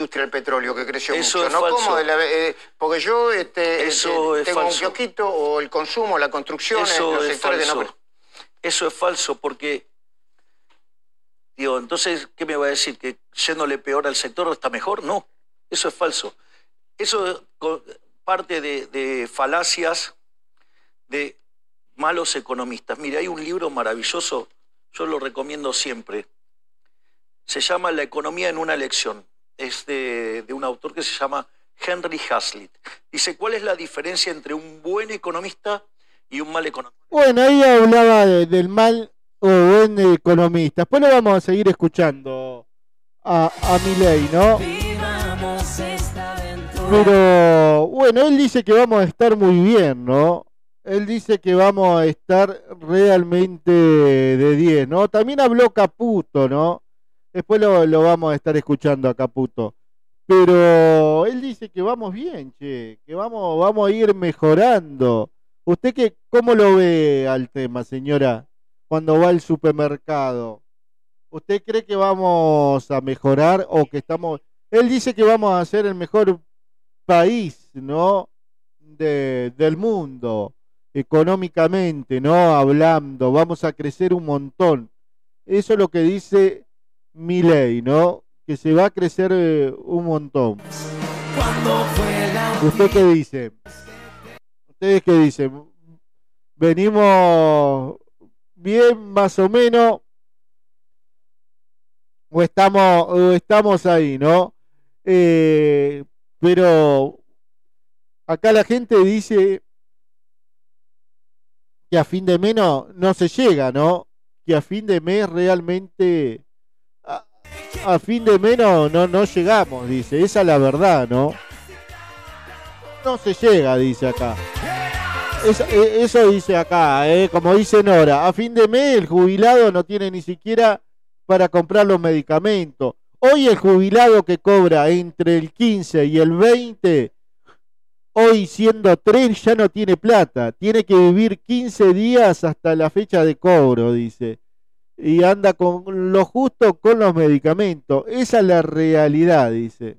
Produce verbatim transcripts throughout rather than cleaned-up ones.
industria del petróleo, que creció Eso mucho, es ¿no? falso. ¿Cómo de la, eh, porque yo este, Eso eh, es tengo falso. un kiosquito, o el consumo, la construcción, Eso los es sectores falso. de no... Eso es falso porque, digo, entonces, ¿qué me va a decir? ¿Que yéndole peor al sector está mejor? No, eso es falso. Eso es co- parte de, de falacias de malos economistas. Mire, hay un libro maravilloso, yo lo recomiendo siempre. Se llama La economía en una lección. Es de, de un autor que se llama Henry Hazlitt. Dice, ¿cuál es la diferencia entre un buen economista y un mal economista? Bueno, ahí hablaba de- del mal o buen economista. Después lo vamos a seguir escuchando a, a Milei, ¿no? Pero bueno, él dice que vamos a estar muy bien, ¿no? Él dice que vamos a estar realmente de diez, ¿no? También habló Caputo, ¿no? Después lo, lo vamos a estar escuchando a Caputo. Pero él dice que vamos bien, che, que vamos, vamos a ir mejorando. ¿Usted qué, cómo lo ve al tema, señora, cuando va al supermercado? ¿Usted cree que vamos a mejorar o que estamos... Él dice que vamos a ser el mejor país, ¿no? De, del mundo, económicamente, ¿no? Hablando, vamos a crecer un montón. Eso es lo que dice Milei, ¿no? Que se va a crecer eh, un montón. ¿Usted qué dice? ¿Ustedes qué dicen? ¿Venimos bien más o menos? ¿O estamos, o estamos ahí, no? Eh, pero acá la gente dice que a fin de mes no, no se llega, ¿no? Que a fin de mes realmente... A, a fin de mes no, no, no llegamos, dice. Esa es la verdad, ¿no? No se llega, dice acá. Eso, eso dice acá, ¿eh? Como dice Nora. A fin de mes el jubilado no tiene ni siquiera para comprar los medicamentos. Hoy el jubilado que cobra entre el quince y el veinte, hoy siendo tres, ya no tiene plata. Tiene que vivir quince días hasta la fecha de cobro, dice. Y anda con lo justo con los medicamentos. Esa es la realidad, dice.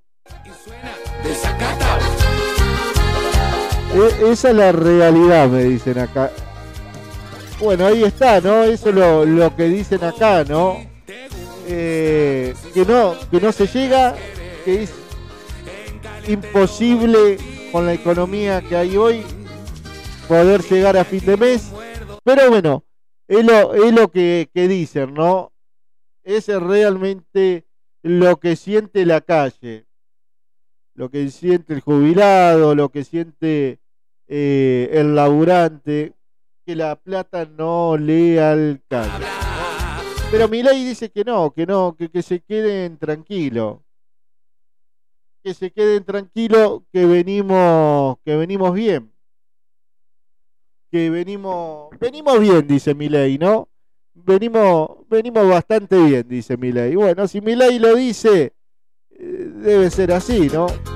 E- esa es la realidad, me dicen acá. Bueno, ahí está, ¿no? Eso es lo, lo que dicen acá, ¿no? Eh, que no, que no se llega, que es imposible con la economía que hay hoy poder llegar a fin de mes, pero bueno, es lo, es lo que, que dicen, ¿no? Es realmente lo que siente la calle, lo que siente el jubilado, lo que siente eh, el laburante, que la plata no le alcanza. Pero Milei dice que no, que no, que, que se queden tranquilos. Que se queden tranquilos, que venimos, que venimos bien. Que venimos, venimos bien, dice Milei, ¿no? Venimos, venimos bastante bien, dice Milei. Bueno, si Milei lo dice, eh, debe ser así, ¿no?